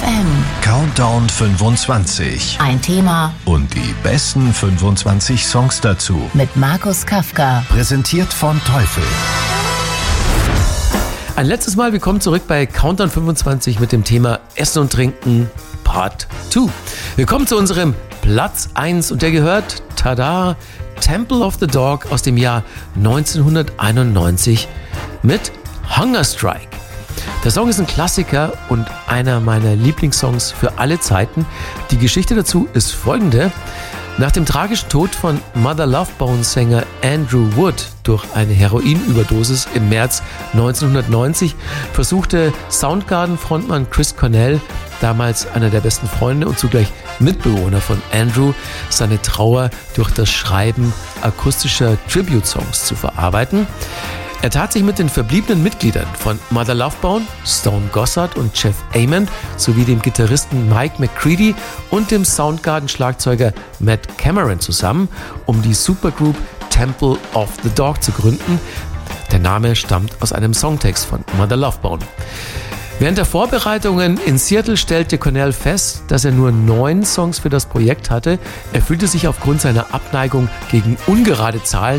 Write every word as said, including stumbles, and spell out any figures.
M. Countdown fünfundzwanzig. Ein Thema Und die besten fünfundzwanzig Songs dazu. mit Markus Kafka. Präsentiert von Teufel. Ein letztes Mal, willkommen zurück bei Countdown fünfundzwanzig mit dem Thema Essen und Trinken Part zwei. Wir kommen zu unserem Platz eins und der gehört, tada, Temple of the Dog aus dem Jahr neunzehnhunderteinundneunzig mit Hunger Strike. Der Song ist ein Klassiker und einer meiner Lieblingssongs für alle Zeiten. Die Geschichte dazu ist folgende. Nach dem tragischen Tod von Mother Love Bone-Sänger Andrew Wood durch eine Heroinüberdosis im März neunzehnhundertneunzig versuchte Soundgarden-Frontmann Chris Cornell, damals einer der besten Freunde und zugleich Mitbewohner von Andrew, seine Trauer durch das Schreiben akustischer Tribute-Songs zu verarbeiten. Er tat sich mit den verbliebenen Mitgliedern von Mother Love Bone, Stone Gossard und Jeff Ament sowie dem Gitarristen Mike McCready und dem Soundgarden-Schlagzeuger Matt Cameron zusammen, um die Supergroup Temple of the Dog zu gründen. Der Name stammt aus einem Songtext von Mother Love Bone. Während der Vorbereitungen in Seattle stellte Cornell fest, dass er nur neun Songs für das Projekt hatte. Er fühlte sich aufgrund seiner Abneigung gegen ungerade Zahlen